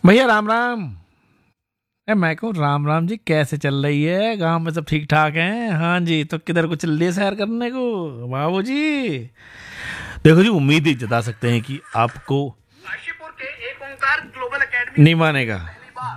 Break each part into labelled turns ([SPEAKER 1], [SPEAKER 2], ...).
[SPEAKER 1] भैया राम राम। मैं कहूँ राम राम जी, कैसे चल रही है? गांव में सब ठीक ठाक हैं? हाँ जी, तो किधर को चल रही है सैर करने को बाबू जी? देखो जी, उम्मीद ही जता सकते हैं कि आपको
[SPEAKER 2] काशीपुर के एक ओंकार ग्लोबल एकेडमी
[SPEAKER 1] नहीं मानेगा।
[SPEAKER 2] पहली बार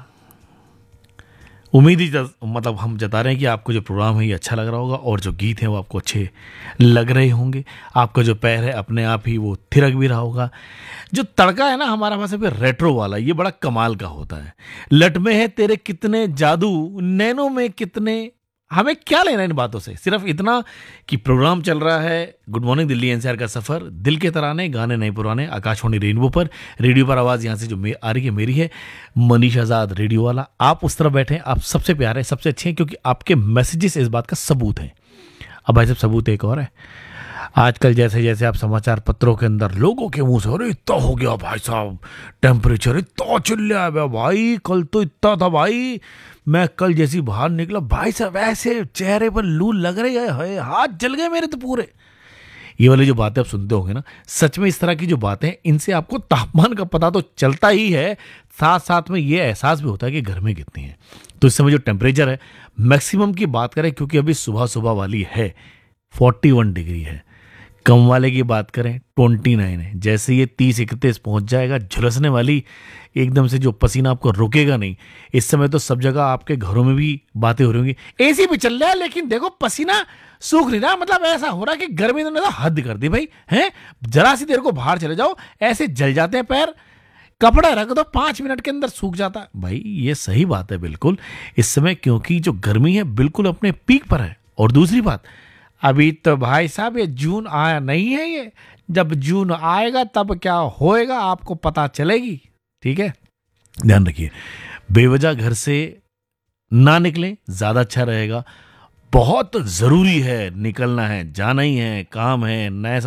[SPEAKER 1] उम्मीद ही मतलब हम जता रहे हैं कि आपको जो प्रोग्राम है ये अच्छा लग रहा होगा और जो गीत हैं वो आपको अच्छे लग रहे होंगे। आपका जो पैर है अपने आप ही वो थिरक भी रहा होगा। जो तड़का है ना हमारा पास पे रेट्रो वाला, ये बड़ा कमाल का होता है। लट में है तेरे कितने जादू, नैनों में कितने। हमें क्या लेना इन बातों से, सिर्फ इतना कि प्रोग्राम चल रहा है गुड मॉर्निंग दिल्ली एनसीआर का सफर, दिल के तराने गाने नए पुराने, आकाशवाणी रेनबो पर, रेडियो पर आवाज़ यहाँ से जो आ रही है मेरी है, मनीष आज़ाद रेडियो वाला। आप उस तरफ बैठे, आप सबसे प्यारे सबसे अच्छे हैं क्योंकि आपके मैसेजेस इस बात का सबूत हैं। अब भाई साहब सबूत एक और है। आजकल जैसे जैसे आप समाचार पत्रों के अंदर लोगों के मुंह से, अरे इतना हो गया भाई साहब, टेम्परेचर इतना चिल्ला है भाई, कल तो इतना था भाई, मैं कल जैसी बाहर निकला भाई साहब ऐसे चेहरे पर लू लग रही है, हाथ जल गए मेरे तो पूरे। ये वाली जो बातें आप सुनते होंगे ना, सच में इस तरह की जो बातें, इनसे आपको तापमान का पता तो चलता ही है, साथ साथ में ये एहसास भी होता है कि गर्मी कितनी है। तो इस समय जो टेम्परेचर है मैक्सिमम की बात करें, क्योंकि अभी सुबह सुबह वाली है 41 डिग्री है। कम वाले की बात करें 29 है। जैसे ये 30-31 पहुंच जाएगा, झुलसने वाली एकदम से, जो पसीना आपको रुकेगा नहीं। इस समय तो सब जगह आपके घरों में भी बातें हो रही होंगी, एसी भी चल रहा है लेकिन देखो पसीना सूख नहीं रहा। मतलब ऐसा हो रहा है कि गर्मी ने तो हद कर दी भाई हैं। जरा सी देर को बाहर चले जाओ ऐसे जल जाते हैं पैर, कपड़ा रख दो 5 मिनट के अंदर सूख जाता है भाई। ये सही बात है बिल्कुल इस समय, क्योंकि जो गर्मी है बिल्कुल अपने पीक पर है। और दूसरी बात, अभी तो भाई साहब ये जून आया नहीं है, ये जब जून आएगा तब क्या होएगा आपको पता चलेगी। ठीक है, ध्यान रखिए, बेवजह घर से ना निकलें, ज़्यादा अच्छा रहेगा। बहुत ज़रूरी है, निकलना है, जाना ही है, काम है, नए